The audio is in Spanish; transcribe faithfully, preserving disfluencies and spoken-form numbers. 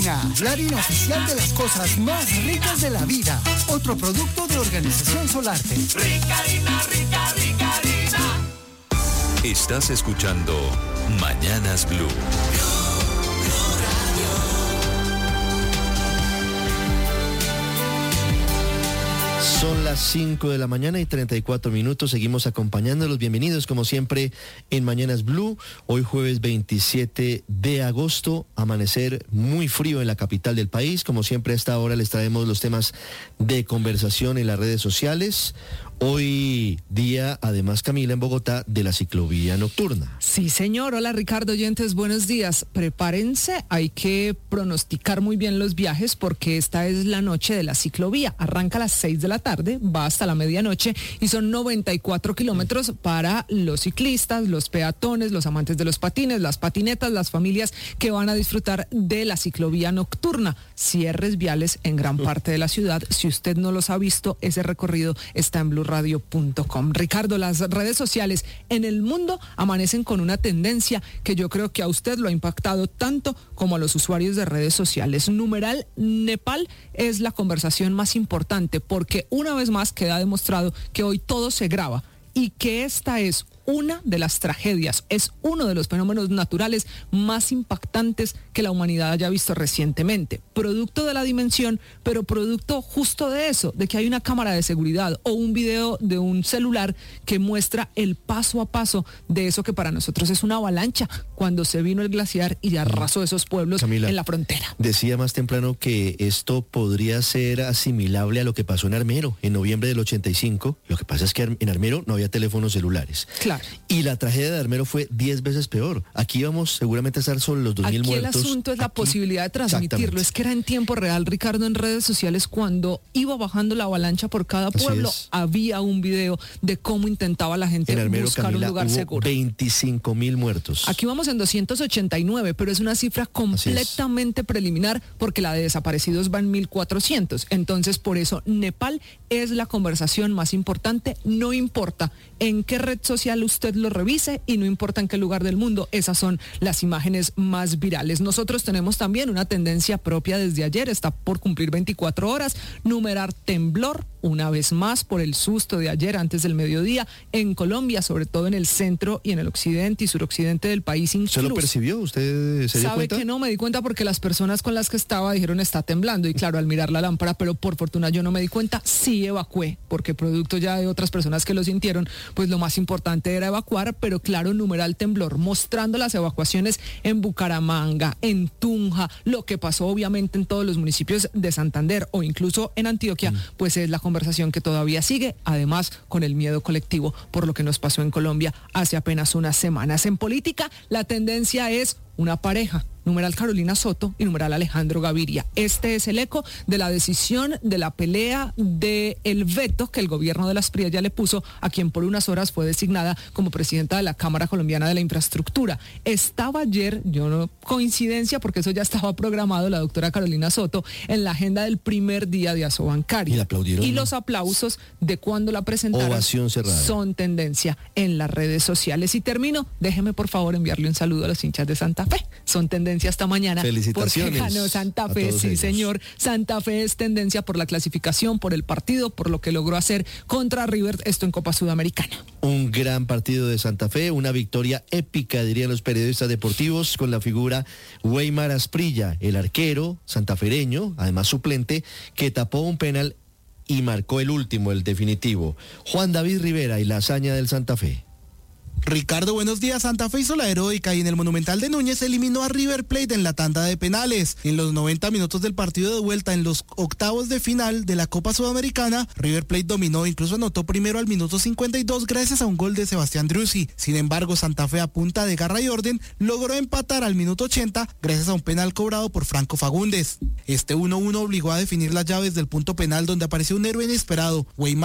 Ricarina, la harina oficial de las cosas más ricas de la vida. Otro producto de Organización Solarte. Ricarina, rica, Ricarina. Estás escuchando Mañanas Blue. Son las cinco de la mañana y treinta y cuatro minutos. Seguimos acompañándolos. Bienvenidos, como siempre, en Mañanas Blue. Hoy jueves veintisiete de agosto. Amanecer muy frío en la capital del país. Como siempre, a esta hora les traemos los temas de conversación en las redes sociales. Hoy día, además, Camila, en Bogotá, de la ciclovía nocturna. Sí, señor. Hola, Ricardo oyentes, buenos días. Prepárense, hay que pronosticar muy bien los viajes porque esta es la noche de la ciclovía. Arranca a las seis de la tarde, va hasta la medianoche y son noventa y cuatro kilómetros para los ciclistas, los peatones, los amantes de los patines, las patinetas, las familias que van a disfrutar de la ciclovía nocturna. Cierres viales en gran parte de la ciudad. Si usted no los ha visto, ese recorrido está en blue radio punto com. Ricardo, las redes sociales en el mundo amanecen con una tendencia que yo creo que a usted lo ha impactado tanto como a los usuarios de redes sociales. Numeral Nepal es la conversación más importante porque una vez más queda demostrado que hoy todo se graba y que esta es una de las tragedias, es uno de los fenómenos naturales más impactantes que la humanidad haya visto recientemente. Producto de la dimensión, pero producto justo de eso, de que hay una cámara de seguridad o un video de un celular que muestra el paso a paso de eso que para nosotros es una avalancha, cuando se vino el glaciar y arrasó esos pueblos, Camila, en la frontera. Decía más temprano que esto podría ser asimilable a lo que pasó en Armero en noviembre del ochenta y cinco. Lo que pasa es que en Armero no había teléfonos celulares. Claro. Y la tragedia de Armero fue diez veces peor. Aquí vamos seguramente a estar sobre los dos mil muertos. Aquí el asunto es la Aquí, posibilidad de transmitirlo. Es que era en tiempo real, Ricardo, en redes sociales, cuando iba bajando la avalancha por cada pueblo, había un video de cómo intentaba la gente en Armero, buscar Camila, un lugar hubo seguro. veinticinco mil muertos. Aquí vamos en doscientos ochenta y nueve, pero es una cifra completamente preliminar porque la de desaparecidos va en mil cuatrocientos. Entonces, por eso, Nepal es la conversación más importante. No importa en qué red social usted lo revise y no importa en qué lugar del mundo, esas son las imágenes más virales. Nosotros tenemos también una tendencia propia desde ayer, está por cumplir veinticuatro horas, numerar temblor, una vez más por el susto de ayer antes del mediodía en Colombia, sobre todo en el centro y en el occidente y suroccidente del país incluso. ¿Se lo percibió? ¿Usted se dio ¿Sabe cuenta? que no? Me di cuenta porque las personas con las que estaba dijeron está temblando y claro, al mirar la lámpara, pero por fortuna yo no me di cuenta, sí evacué, porque producto ya de otras personas que lo sintieron, pues lo más importante era evacuar, pero claro, numeral temblor, mostrando las evacuaciones en Bucaramanga, en Tunja, lo que pasó obviamente en todos los municipios de Santander o incluso en Antioquia, mm. pues es la conversación que todavía sigue, además con el miedo colectivo por lo que nos pasó en Colombia hace apenas unas semanas. En política, la tendencia es una pareja, numeral Carolina Soto y numeral Alejandro Gaviria. Este es el eco de la decisión de la pelea del veto que el gobierno de las P R I A ya le puso a quien por unas horas fue designada como presidenta de la Cámara Colombiana de la Infraestructura. Estaba ayer, yo no coincidencia porque eso ya estaba programado, la doctora Carolina Soto en la agenda del primer día de Asobancaria. Y la aplaudieron. Y los aplausos de cuando la presentaron Ovación cerrada. Son tendencia en las redes sociales. Y termino, déjeme por favor enviarle un saludo a los hinchas de Santa Fe. Son tendencia esta mañana. Felicitaciones. Porque ganó Santa Fe, sí ellos. Señor. Santa Fe es tendencia por la clasificación, por el partido, por lo que logró hacer contra River, esto en Copa Sudamericana. Un gran partido de Santa Fe, una victoria épica, dirían los periodistas deportivos, con la figura Weimar Asprilla, el arquero santafereño, además suplente, que tapó un penal y marcó el último, el definitivo. Juan David Rivera y la hazaña del Santa Fe. Ricardo, buenos días. Santa Fe hizo la heroica y en el Monumental de Núñez eliminó a River Plate en la tanda de penales. En los noventa minutos del partido de vuelta en los octavos de final de la Copa Sudamericana, River Plate dominó, incluso anotó primero al minuto cincuenta y dos gracias a un gol de Sebastián Driussi. Sin embargo, Santa Fe a punta de garra y orden logró empatar al minuto ochenta gracias a un penal cobrado por Franco Fagundes. Este uno uno obligó a definir las llaves del punto penal donde apareció un héroe inesperado, Weimar